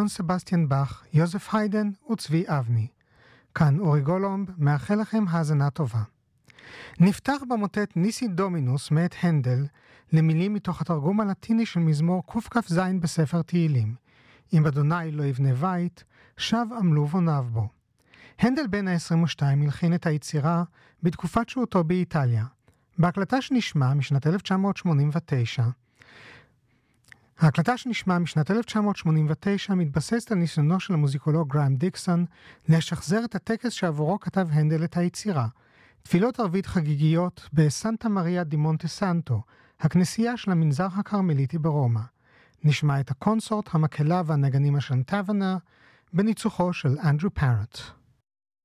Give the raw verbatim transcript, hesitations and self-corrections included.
יוהאן סבסטיאן באך, יוזף היידן וצבי אבני. כאן אורי גולומב, מאחל לכם האזנה טובה. נפתח במוטט ניסי דומינוס מאת הנדל, למילים מתוך התרגום הלטיני של מזמור קכ"ז בספר תהילים. אם אדוני לא יבנה בית, שב עמלו בוניו בו. הנדל בן ה-עשרים ושתיים הלחין את היצירה בתקופת שהותו באיטליה. בהקלטה שנשמע משנת אלף תשע מאות שמונים ותשע, ההקלטה שנשמע משנת אלף תשע מאות שמונים ותשע מתבססת על ניסיונו של המוזיקולוג גרהם דיקסון לשחזר את הטקס שעבורו כתב הנדל את היצירה, תפילות ערבית חגיגיות בסנטה מריה די מונטה סנטו, הכנסייה של המנזר הקרמליטי ברומא. נשמע את הקונסורט, המקהלה והנגנים השנטבנה בניצוחו של אנדרו פארט.